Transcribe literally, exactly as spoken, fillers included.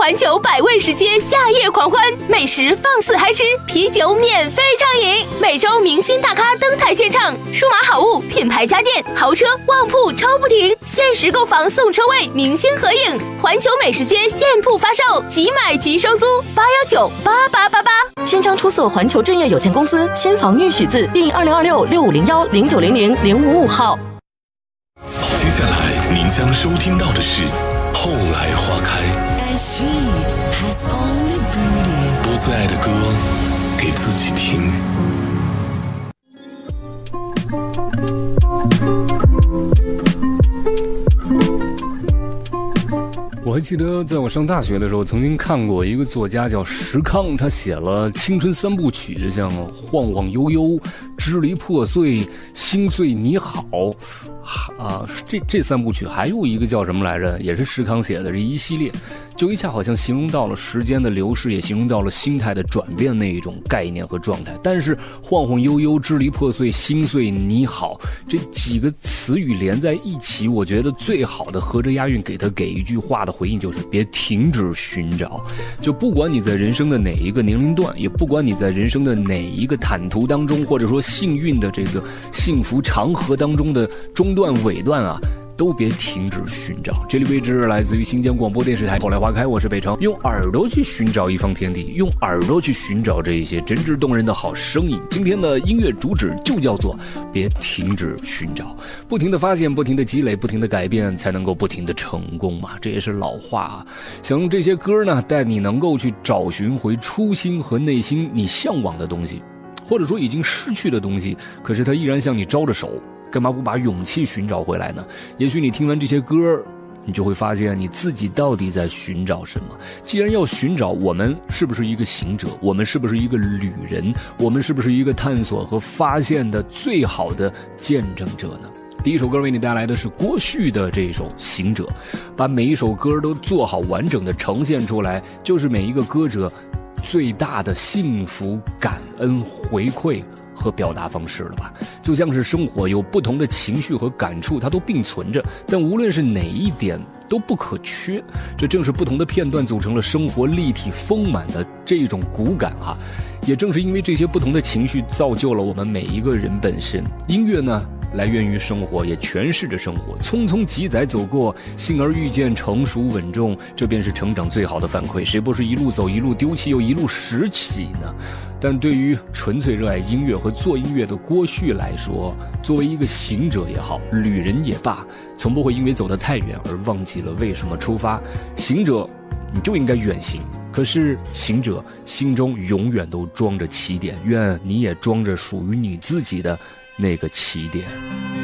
环球百味食街夏夜狂欢，美食放肆嗨吃，啤酒免费畅饮，每周明星大咖登台献唱，数码好物、品牌家电、豪车、旺铺超不停，限时购房送车位，明星合影。环球美食街现铺发售，即买即收租，八幺九八八八八。 千张出售环球置业有限公司千房玉许字第二零二六六五零幺零九零零零五五号。 接下来您将收听到的是《后来花开》，播最爱的歌给自己听。 我还记得在我上大学的时候曾经看过一个作家叫石康，他写了青春三部曲，像晃晃悠悠、支离破碎、心碎你好啊，这这三部曲还有一个叫什么来着，也是石康写的，这一系列就一下好像形容到了时间的流逝，也形容到了心态的转变那一种概念和状态。但是晃晃悠悠、支离破碎、心碎你好这几个词语连在一起，我觉得最好的合着押韵给他给一句话的回应就是别停止寻找。就不管你在人生的哪一个年龄段，也不管你在人生的哪一个坦途当中，或者说幸运的这个幸福长河当中的中段尾段啊，都别停止寻找。这里位置来自于新疆广播电视台后来花开，我是北城，用耳朵去寻找一方天地，用耳朵去寻找这一些真挚动人的好声音。今天的音乐主旨就叫做别停止寻找，不停的发现，不停的积累，不停的改变，才能够不停的成功嘛，这也是老话啊。想用这些歌呢带你能够去找寻回初心和内心你向往的东西，或者说已经失去的东西，可是它依然向你招着手，干嘛不把勇气寻找回来呢？也许你听完这些歌，你就会发现你自己到底在寻找什么。既然要寻找，我们是不是一个行者？我们是不是一个旅人？我们是不是一个探索和发现的最好的见证者呢？第一首歌为你带来的是郭旭的这首《行者》，把每一首歌都做好完整的呈现出来，就是每一个歌者最大的幸福、感恩、回馈和表达方式了吧。就像是生活有不同的情绪和感触，它都并存着，但无论是哪一点都不可缺。这正是不同的片段组成了生活立体丰满的这种骨感哈。也正是因为这些不同的情绪造就了我们每一个人本身。音乐呢来源于生活，也诠释着生活。匆匆几载走过，幸而遇见，成熟稳重，这便是成长最好的反馈。谁不是一路走一路丢弃又一路拾起呢？但对于纯粹热爱音乐和做音乐的郭旭来说，作为一个行者也好，旅人也罢，从不会因为走得太远而忘记了为什么出发。行者你就应该远行，可是行者心中永远都装着起点，愿你也装着属于你自己的那个起点。